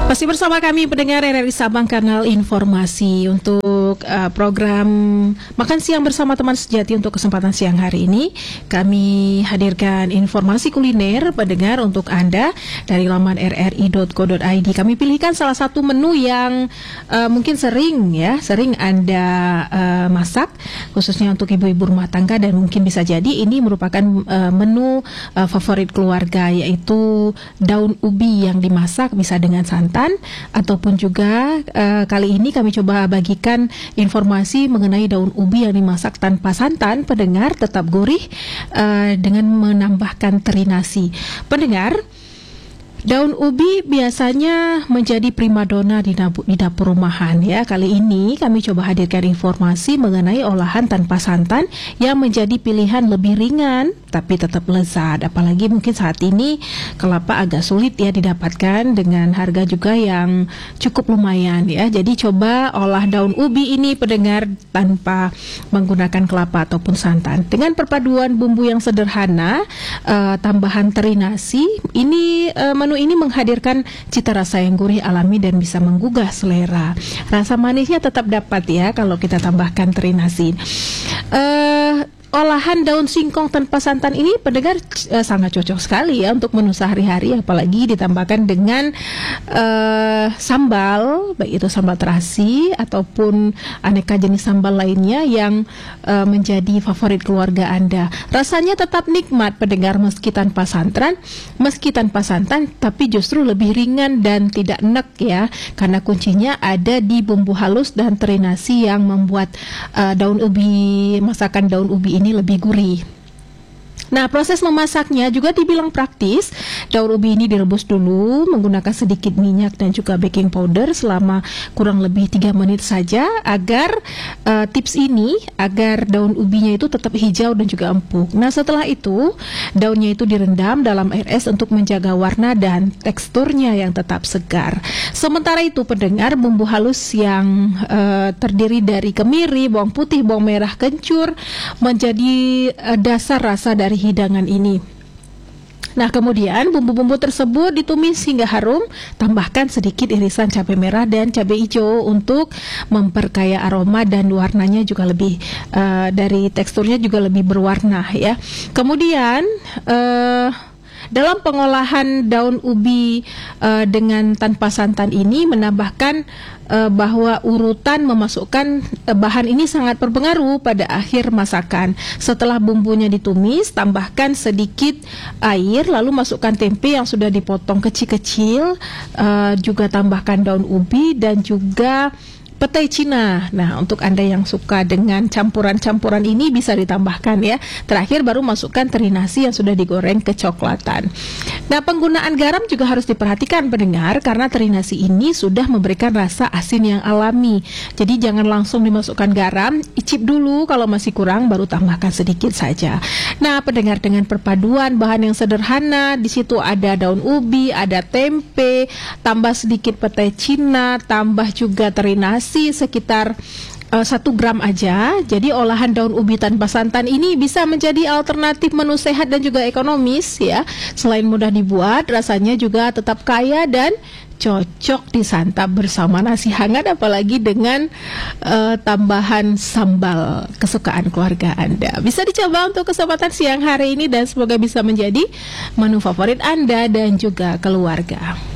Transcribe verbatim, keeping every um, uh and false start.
Masih bersama kami pendengar R R I Sabang Kanal Informasi untuk uh, program Makan Siang Bersama Teman Sejati untuk kesempatan siang hari ini. Kami hadirkan informasi kuliner pendengar untuk Anda dari laman r r i dot co dot i d. Kami pilihkan salah satu menu yang uh, mungkin sering ya, sering Anda uh, masak, khususnya untuk ibu-ibu rumah tangga, dan mungkin bisa jadi ini merupakan uh, menu uh, favorit keluarga, yaitu daun ubi yang dimasak bisa dengan santan, ataupun juga uh, kali ini kami coba bagikan informasi mengenai daun ubi yang dimasak tanpa santan. Pendengar, tetap gurih uh, dengan menambahkan teri nasi. Pendengar, daun ubi biasanya menjadi primadona di dapur, di dapur rumahan ya. Kali ini kami coba hadirkan informasi mengenai olahan tanpa santan yang menjadi pilihan lebih ringan tapi tetap lezat. Apalagi mungkin saat ini kelapa agak sulit ya didapatkan, dengan harga juga yang cukup lumayan ya. Jadi coba olah daun ubi ini pendengar tanpa menggunakan kelapa ataupun santan. Dengan perpaduan bumbu yang sederhana, uh, tambahan teri nasi, ini uh, menu ini menghadirkan cita rasa yang gurih alami dan bisa menggugah selera. Rasa manisnya tetap dapat ya kalau kita tambahkan teri nasi. Uh, Olahan daun singkong tanpa santan ini pendengar uh, sangat cocok sekali ya untuk menu sehari-hari, apalagi ditambahkan dengan uh, sambal, baik itu sambal terasi ataupun aneka jenis sambal lainnya yang uh, menjadi favorit keluarga Anda. Rasanya tetap nikmat pendengar meski tanpa santan, meski tanpa santan, tapi justru lebih ringan dan tidak enek ya, karena kuncinya ada di bumbu halus dan teri nasi yang membuat uh, daun ubi, masakan daun ubi ini lebih gurih. Nah, proses memasaknya juga dibilang praktis. Daun ubi ini direbus dulu menggunakan sedikit minyak dan juga baking powder selama kurang lebih tiga menit saja, agar uh, tips ini agar daun ubinya itu tetap hijau dan juga empuk. Nah, setelah itu daunnya itu direndam dalam air es untuk menjaga warna dan teksturnya yang tetap segar. Sementara itu pendengar, bumbu halus yang uh, terdiri dari kemiri, bawang putih, bawang merah, kencur menjadi uh, dasar rasa dari hidangan ini. Nah, kemudian bumbu-bumbu tersebut ditumis hingga harum, tambahkan sedikit irisan cabai merah dan cabai hijau untuk memperkaya aroma dan warnanya juga lebih uh, dari teksturnya juga lebih berwarna ya. Kemudian uh, dalam pengolahan daun ubi uh, dengan tanpa santan ini menambahkan uh, bahwa urutan memasukkan uh, bahan ini sangat berpengaruh pada akhir masakan. Setelah bumbunya ditumis, tambahkan sedikit air, lalu masukkan tempe yang sudah dipotong kecil-kecil, uh, juga tambahkan daun ubi dan juga petai Cina. Nah, untuk Anda yang suka dengan campuran-campuran ini bisa ditambahkan ya. Terakhir baru masukkan teri nasi yang sudah digoreng kecoklatan. Nah, penggunaan garam juga harus diperhatikan pendengar, karena teri nasi ini sudah memberikan rasa asin yang alami. Jadi jangan langsung dimasukkan garam, icip dulu, kalau masih kurang baru tambahkan sedikit saja. Nah, pendengar, dengan perpaduan bahan yang sederhana, di situ ada daun ubi, ada tempe, tambah sedikit petai Cina, tambah juga teri nasi sekitar uh, satu gram aja. Jadi olahan daun ubi tanpa santan ini bisa menjadi alternatif menu sehat dan juga ekonomis ya. Selain mudah dibuat, rasanya juga tetap kaya dan cocok disantap bersama nasi hangat, apalagi dengan uh, tambahan sambal kesukaan keluarga Anda. Bisa dicoba untuk kesempatan siang hari ini dan semoga bisa menjadi menu favorit Anda dan juga keluarga.